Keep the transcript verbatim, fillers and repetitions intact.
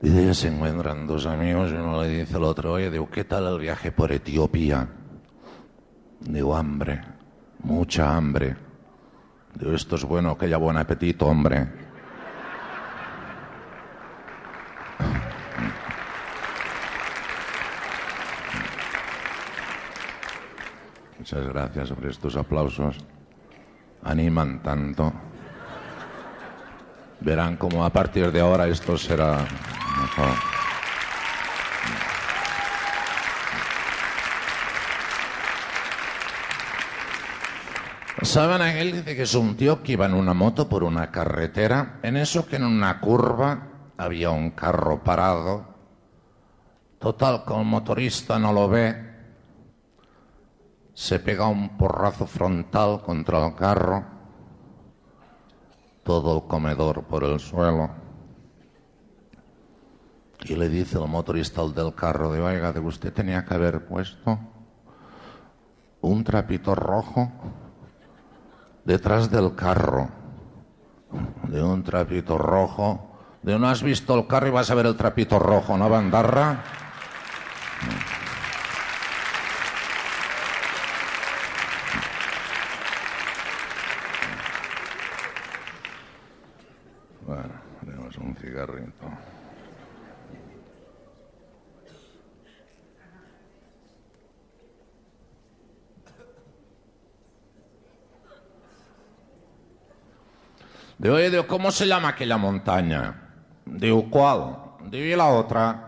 Dice que se encuentran dos amigos y uno le dice al otro, oye, digo, ¿qué tal el viaje por Etiopía? Digo, hambre, mucha hambre. Digo, esto es bueno, que haya buen apetito, hombre. Muchas gracias por estos aplausos. Animan tanto. Verán cómo a partir de ahora esto será mejor. ¿Saben? Aquel dice que es un tío que iba en una moto por una carretera. En eso que en una curva había un carro parado. Total, como el motorista no lo ve, se pega un porrazo frontal contra el carro. Todo el comedor por el suelo. Y le dice el motorista al del carro, de oiga, de usted tenía que haber puesto un trapito rojo detrás del carro. De un trapito rojo. De no has visto el carro y vas a ver el trapito rojo, ¿no, bandarra? Bueno, tenemos un cigarrito. Digo, oye, digo, ¿cómo se llama aquella montaña? Digo, ¿cuál? Digo, ¿y la otra?